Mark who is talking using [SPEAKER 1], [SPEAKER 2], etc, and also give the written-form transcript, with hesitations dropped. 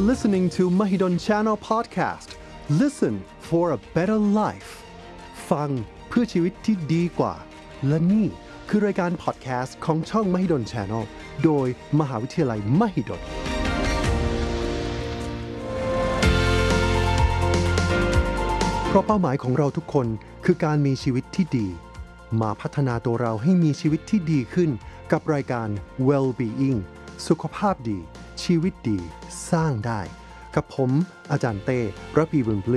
[SPEAKER 1] You're listening to Mahidol Channel Podcast. Listen for a better life. ฟังเพื่อชีวิตที่ดีกว่าและนี่คือรายการพอดแคสต์ของช่อง Mahidol Channel โดยมหาวิทยาลัยมหิดลเพราะเป้าหมายของเราทุกคนคือการมีชีวิตที่ดีมาพัฒนาตัวเราให้มีชีวิตที่ดีขึ้นกับรายการ Well-being สุขภาพดีชีวิตดีสร้างได้กับผมอาจารย์เต้ระพีบุญ